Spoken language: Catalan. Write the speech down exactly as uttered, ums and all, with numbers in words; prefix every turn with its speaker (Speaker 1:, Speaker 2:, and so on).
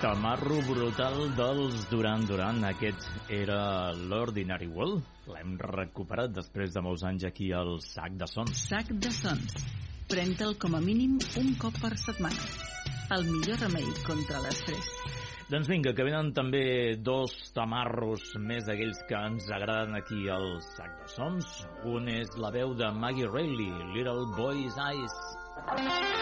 Speaker 1: Tamarro brutal dels Duran Duran. Aquest era l'Ordinary World. L'hem recuperat després de molts anys aquí al Sac de Sons.
Speaker 2: Sac de Sons. Pren-te'l com a mínim un cop per setmana. El millor remei contra l'estrès.
Speaker 1: Doncs vinga, que venen també dos tamarros més d'aquells que ens agraden aquí al Sac de Sons. Un és la veu de Maggie Reilly, Little Boy's Eyes.